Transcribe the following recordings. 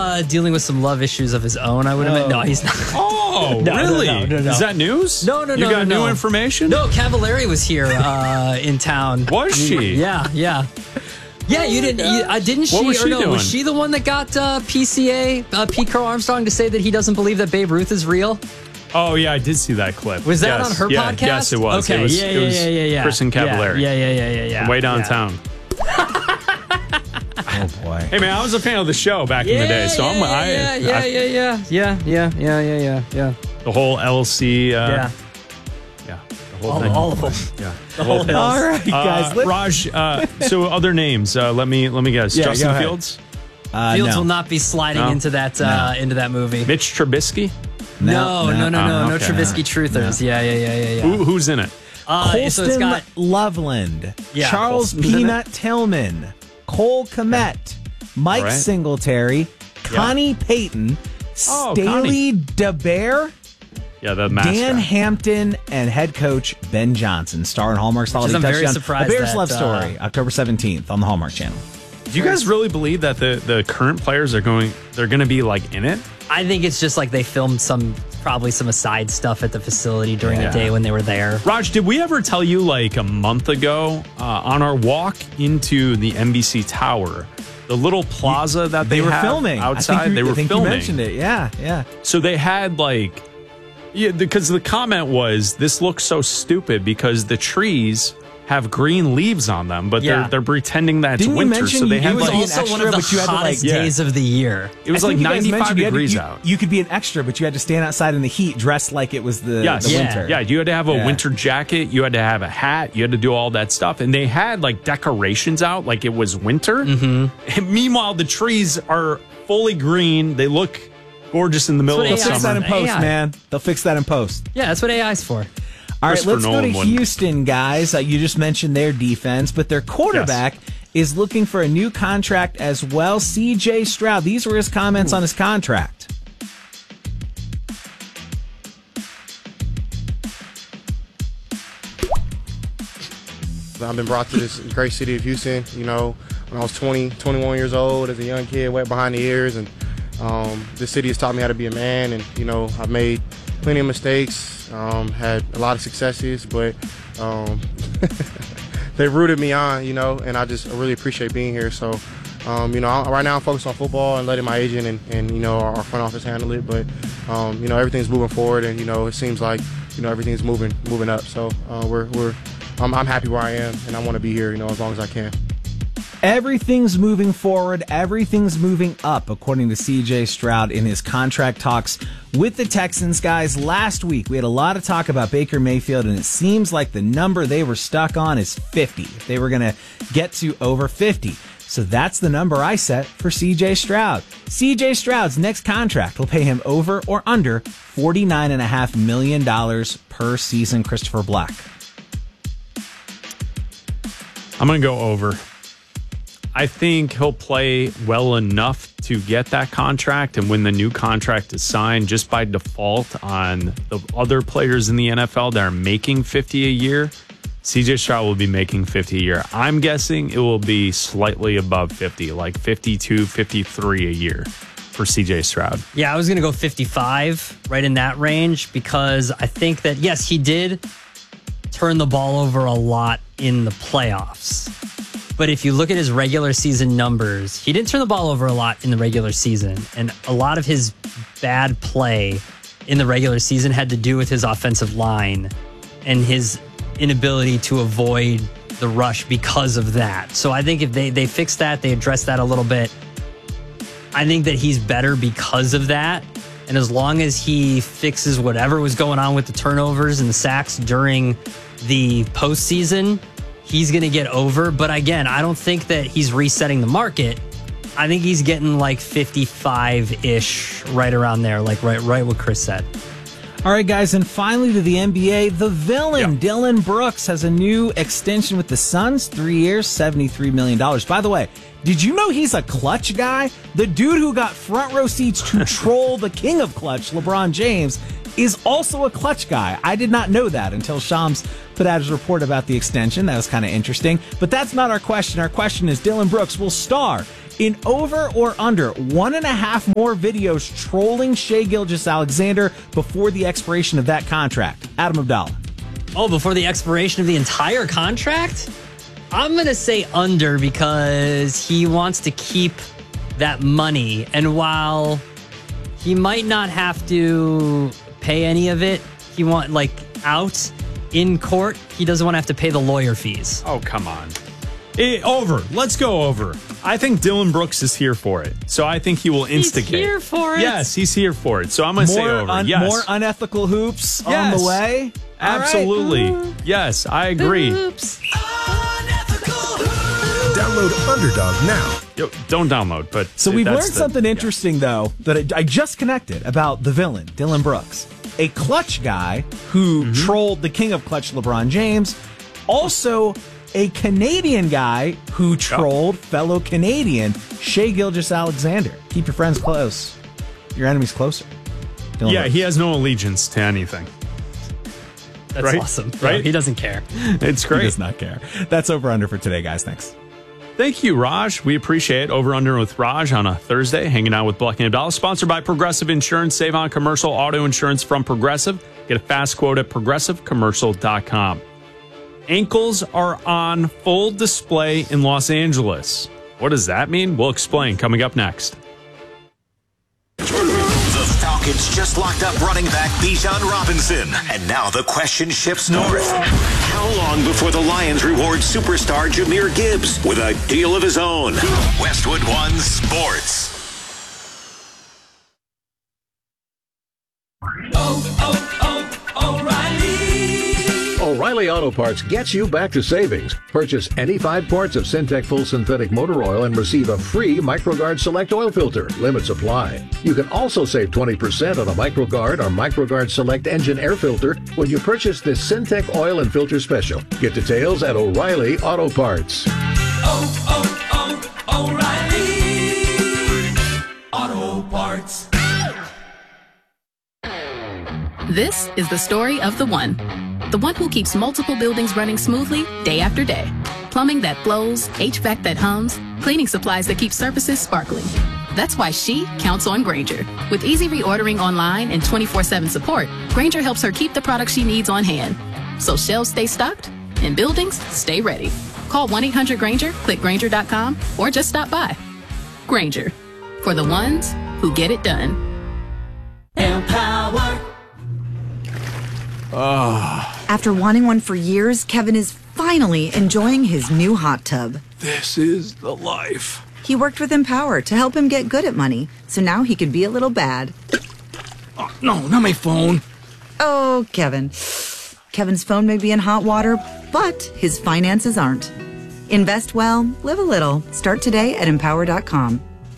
dealing with some love issues of his own, I would admit. No, he's not. Oh, No, really? no. Is that news? No. You got new information? No, Cavallari was here in town. Was she? Yeah. Yeah, you didn't. Didn't she? What was she doing? Was she the one that got PCA, Pete Crow Armstrong, to say that he doesn't believe that Babe Ruth is real? Oh, yeah, I did see that clip. Was that on her podcast? Yes, it was. Okay, it was, yeah. Kristen Cavallari. Yeah. Way downtown. Oh, boy. Hey, man, I was a fan of the show back in the day, so Yeah. the whole LC. Yeah. Yeah. The whole thing. All of them. Yeah. The whole hills. All right, guys. Raj, so other names. Let me guess. Yeah, go Justin ahead. Fields? Fields no. will not be sliding into that movie. Mitch Trubisky? No, okay. Trubisky truthers. Yeah. Who's in it? So it's Colston got Loveland, Yeah, Charles Colston's in Peanut Tillman, Cole Kmet, Mike All right. Singletary, Connie Payton, Oh, Staley DeBear, Yeah, the mascot. Dan Hampton, and head coach Ben Johnson. Star in Hallmark's Holiday I'm very Touchdown. surprised A Bears that, Love Story, October 17th on the Hallmark Channel. Do you guys really believe that the current players they're going to be like in it? I think it's just like they filmed probably some aside stuff at the facility during the day when they were there. Raj, did we ever tell you like a month ago on our walk into the NBC Tower, the little plaza that They were have filming outside? I They were think filming. You mentioned it. Yeah. So they had because the comment was, this looks so stupid because the trees have green leaves on them, but they're pretending that it's Didn't you winter. mention So they it had It was be an also extra, one of the but you had to, hottest like- days of the year. it was I like think you guys 95 mentioned you had to- degrees you- out. You could be an extra, but you had to stand outside in the heat dressed like it was the Yes. winter. Yeah, you had to have a Yeah. winter jacket. You had to have a hat. You had to do all that stuff. And they had like decorations out like it was winter. Mm-hmm. And meanwhile, the trees are fully green. They look gorgeous in the middle of They'll fix that summer. in post, AI. man. They'll fix that in post. Yeah, that's what AI's for. All right, Christopher let's go to Nolan wouldn't. Houston, guys. You just mentioned their defense, but their quarterback is looking for a new contract as well. C.J. Stroud. These were his comments on his contract. I've been brought to this great city of Houston, when I was 21 years old as a young kid, wet behind the ears. And this city has taught me how to be a man. And, I've made plenty of mistakes, had a lot of successes, but they rooted me on, and I really appreciate being here. So, right now I'm focused on football and letting my agent and our front office handle it. But, everything's moving forward and, it seems like, everything's moving up. So I'm happy where I am, and I want to be here, as long as I can. Everything's moving forward. Everything's moving up, according to C.J. Stroud in his contract talks with the Texans. Guys, last week we had a lot of talk about Baker Mayfield, and it seems like the number they were stuck on is 50. They were going to get to over 50. So that's the number I set for C.J. Stroud. C.J. Stroud's next contract will pay him over or under $49.5 million per season. Christopher Black. I'm going to go over. I think he'll play well enough to get that contract, and when the new contract is signed, just by default on the other players in the NFL that are making 50 a year, CJ Stroud will be making 50 a year. I'm guessing it will be slightly above 50, like 52, 53 a year for CJ Stroud. Yeah, I was going to go 55, right in that range, because I think that, yes, he did turn the ball over a lot in the playoffs. But if you look at his regular season numbers, he didn't turn the ball over a lot in the regular season. And a lot of his bad play in the regular season had to do with his offensive line and his inability to avoid the rush because of that. So I think if they fix that, they address that a little bit, I think that he's better because of that. And as long as he fixes whatever was going on with the turnovers and the sacks during the postseason, he's going to get over. But again, I don't think that he's resetting the market. I think he's getting like 55-ish, right around there, like right what Chris said. All right, guys, and finally to the NBA, the villain, Dylan Brooks, has a new extension with the Suns, 3 years, $73 million. By the way, did you know he's a clutch guy? The dude who got front row seats to troll the king of clutch, LeBron James, is also a clutch guy. I did not know that until Shams put out his report about the extension. That was kind of interesting. But that's not our question. Our question is, Dylan Brooks will star in over or under 1.5 more videos trolling Shai Gilgeous-Alexander before the expiration of that contract? Adam Abdallah. Oh, before the expiration of the entire contract? I'm going to say under because he wants to keep that money. And while he might not have to pay any of it, he want out in court, he doesn't want to have to pay the lawyer fees. Oh, come on. Over. Let's go over. I think Dylan Brooks is here for it. So I think he will instigate. He's here for it? Yes, he's here for it. So I'm going to say over. Yes. More unethical hoops on the way? Absolutely. Right. Yes, I agree. Oops. Download Underdog now. Yo, don't download, but... So we've learned something interesting, though, that I just connected about the villain, Dylan Brooks. A clutch guy who trolled the king of clutch, LeBron James. Also, a Canadian guy who trolled fellow Canadian, Shai Gilgeous-Alexander. Keep your friends close. Your enemies closer. Dylan Brooks. He has no allegiance to anything. That's right? awesome. Right? No, he doesn't care. It's great. He does not care. That's over under for today, guys. Thanks. Thank you, Raj. We appreciate it. Over Under with Raj on a Thursday, hanging out with Buck and Abdallah. Sponsored by Progressive Insurance. Save on commercial auto insurance from Progressive. Get a fast quote at progressivecommercial.com. Ankles are on full display in Los Angeles. What does that mean? We'll explain coming up next. The Falcons just locked up running back Bijan Robinson. And now the question shifts north. How long before the Lions reward superstar Jahmyr Gibbs with a deal of his own? Westwood One Sports. O'Reilly Auto Parts gets you back to savings. Purchase any 5 quarts of Syntec Full Synthetic Motor Oil and receive a free MicroGuard Select Oil Filter. Limits apply. You can also save 20% on a MicroGuard or MicroGuard Select Engine Air Filter when you purchase this Syntec Oil and Filter Special. Get details at O'Reilly Auto Parts. O'Reilly Auto Parts. This is the story of the one who keeps multiple buildings running smoothly day after day. Plumbing that flows, HVAC that hums, cleaning supplies that keep surfaces sparkling. That's why she counts on Grainger. With easy reordering online and 24/7 support, Grainger helps her keep the products she needs on hand. So shelves stay stocked and buildings stay ready. Call 1-800-GRAINGER, click Grainger.com, or just stop by. Grainger, for the ones who get it done. Empower. After wanting one for years, Kevin is finally enjoying his new hot tub. This is the life. He worked with Empower to help him get good at money, so now he could be a little bad. Oh, no, not my phone. Oh, Kevin. Kevin's phone may be in hot water, but his finances aren't. Invest well, live a little. Start today at Empower.com.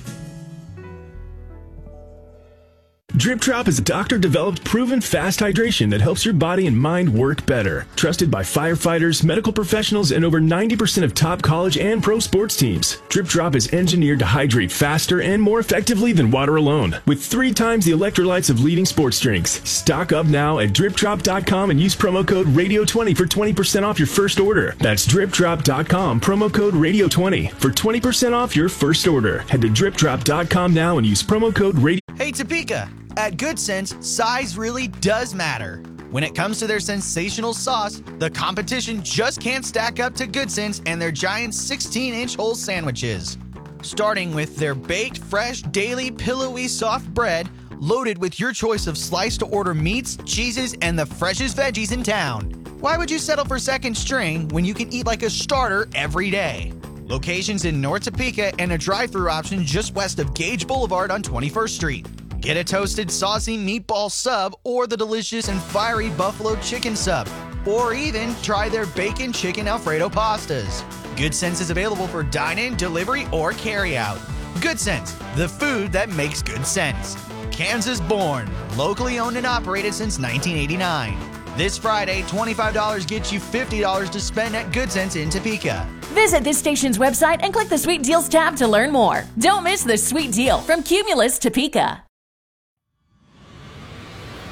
Drip Drop is a doctor-developed, proven fast hydration that helps your body and mind work better. Trusted by firefighters, medical professionals, and over 90% of top college and pro sports teams. Drip Drop is engineered to hydrate faster and more effectively than water alone, with 3 times the electrolytes of leading sports drinks. Stock up now at DripDrop.com and use promo code RADIO20 for 20% off your first order. That's DripDrop.com, promo code RADIO20 for 20% off your first order. Head to DripDrop.com now and use promo code RADIO. Hey, Topeka! At Good Sense, size really does matter. When it comes to their sensational sauce, the competition just can't stack up to Good Sense and their giant 16-inch whole sandwiches. Starting with their baked, fresh, daily, pillowy, soft bread, loaded with your choice of sliced-to-order meats, cheeses, and the freshest veggies in town. Why would you settle for second string when you can eat like a starter every day? Locations in North Topeka and a drive-thru option just west of Gage Boulevard on 21st Street. Get a toasted, saucy meatball sub or the delicious and fiery buffalo chicken sub. Or even try their bacon chicken Alfredo pastas. Good Sense is available for dine-in, delivery, or carry-out. Good Sense, the food that makes good sense. Kansas born, locally owned and operated since 1989. This Friday, $25 gets you $50 to spend at Good Sense in Topeka. Visit this station's website and click the Sweet Deals tab to learn more. Don't miss the sweet deal from Cumulus Topeka.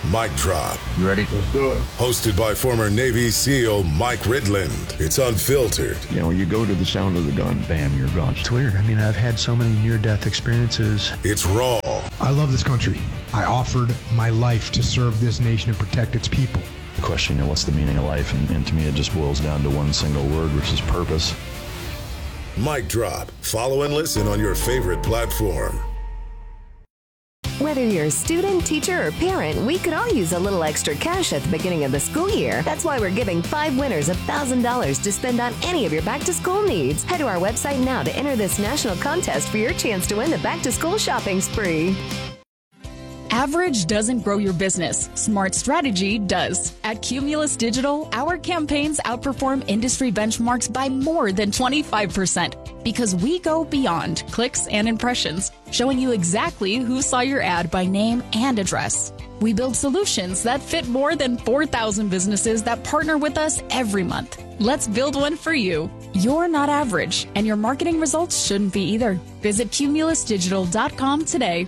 Mic Drop. You ready? Let's do it. Hosted by former Navy SEAL Mike Ridland. It's unfiltered. You know, you go to the sound of the gun, bam, you're gone. It's weird. I mean, I've had so many near-death experiences. It's raw. I love this country. I offered my life to serve this nation and protect its people. The question, you know, what's the meaning of life? And to me, it just boils down to one single word, which is purpose. Mic Drop. Follow and listen on your favorite platform. Whether you're a student, teacher, or parent, we could all use a little extra cash at the beginning of the school year. That's why we're giving 5 winners $1,000 to spend on any of your back-to-school needs. Head to our website now to enter this national contest for your chance to win the back-to-school shopping spree. Average doesn't grow your business. Smart strategy does. At Cumulus Digital, our campaigns outperform industry benchmarks by more than 25% because we go beyond clicks and impressions, showing you exactly who saw your ad by name and address. We build solutions that fit more than 4,000 businesses that partner with us every month. Let's build one for you. You're not average, and your marketing results shouldn't be either. Visit cumulusdigital.com today.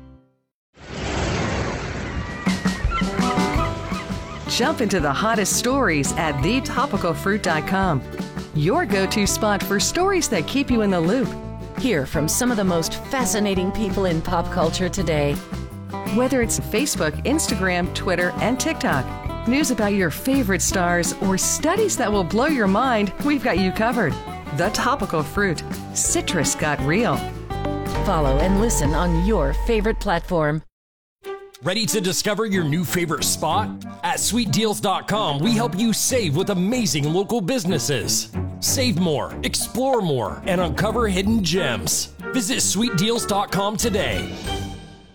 Jump into the hottest stories at thetopicalfruit.com. Your go-to spot for stories that keep you in the loop. Hear from some of the most fascinating people in pop culture today. Whether it's Facebook, Instagram, Twitter, and TikTok, news about your favorite stars, or studies that will blow your mind, we've got you covered. The Topical Fruit. Citrus got real. Follow and listen on your favorite platform. Ready to discover your new favorite spot? At sweetdeals.com, we help you save with amazing local businesses. Save more, explore more, and uncover hidden gems. Visit sweetdeals.com today.